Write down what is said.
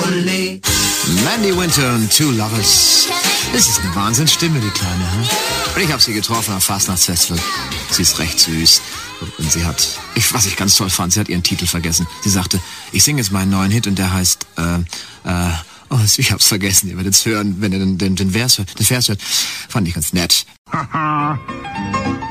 Ole. Mandy Winter und Two Lovers. Das ist eine Wahnsinnsstimme, die Kleine. Hm? Und ich habe sie getroffen am Fastnachtsfestival. Sie ist recht süß. Und sie hat, was ich ganz toll fand, sie hat ihren Titel vergessen. Sie sagte, ich singe jetzt meinen neuen Hit und der heißt, ich hab's vergessen. Ihr werdet es hören, wenn ihr den Vers hört. Fand ich ganz nett.